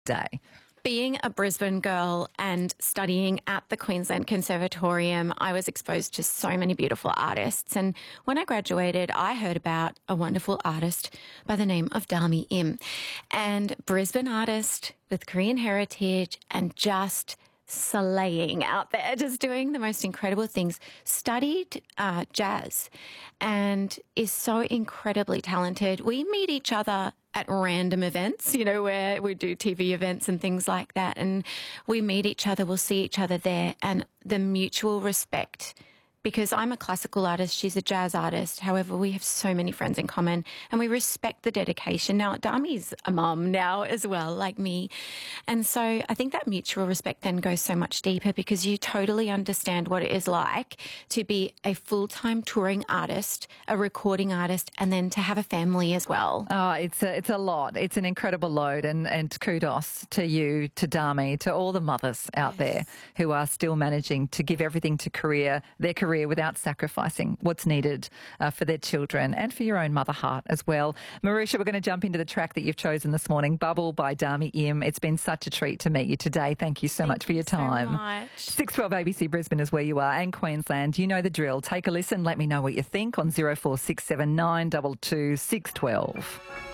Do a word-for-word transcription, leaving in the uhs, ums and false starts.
day? Being a Brisbane girl and studying at the Queensland Conservatorium, I was exposed to so many beautiful artists. And when I graduated, I heard about a wonderful artist by the name of Dami Im. And Brisbane artist with Korean heritage and just slaying out there, just doing the most incredible things, studied uh, jazz and is so incredibly talented. We meet each other at random events, you know, where we do T V events and things like that. And we meet each other, we'll see each other there, and the mutual respect, because I'm a classical artist, she's a jazz artist. However, we have so many friends in common and we respect the dedication. Now, Dami's a mum now as well, like me. And so I think that mutual respect then goes so much deeper because you totally understand what it is like to be a full-time touring artist, a recording artist, and then to have a family as well. Oh, it's a, it's a lot. It's an incredible load, and, and kudos to you, to Dami, to all the mothers out yes. there who are still managing to give everything to career, their career without sacrificing what's needed uh, for their children and for your own mother heart as well. Marisha, we're going to jump into the track that you've chosen this morning, Bubble by Dami Im. It's been such a treat to meet you today. Thank you so Thank much for your time. So much. six twelve A B C Brisbane is where you are, and Queensland. You know the drill. Take a listen. Let me know what you think on zero four six seven nine two two six one two.